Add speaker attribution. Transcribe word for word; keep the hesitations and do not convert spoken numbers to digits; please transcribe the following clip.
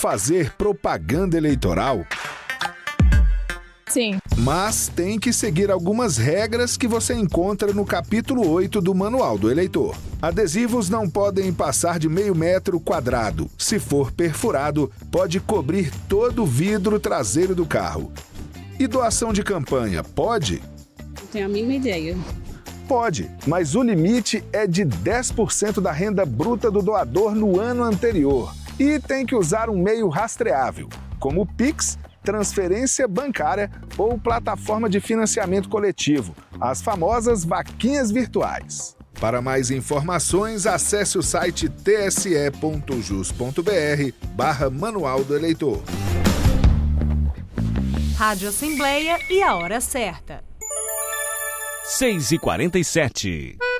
Speaker 1: fazer propaganda eleitoral?
Speaker 2: Sim.
Speaker 1: Mas tem que seguir algumas regras que você encontra no capítulo oito do Manual do Eleitor. Adesivos não podem passar de meio metro quadrado. Se for perfurado, pode cobrir todo o vidro traseiro do carro. E doação de campanha, pode?
Speaker 3: Não tenho a mínima ideia.
Speaker 1: Pode, mas o limite é de dez por cento da renda bruta do doador no ano anterior. E tem que usar um meio rastreável, como o Pix, transferência bancária ou plataforma de financiamento coletivo, as famosas vaquinhas virtuais. Para mais informações, acesse o site tse.jus.br barra Manual do Eleitor.
Speaker 4: Rádio Assembleia e a hora certa.
Speaker 5: seis e quarenta e sete.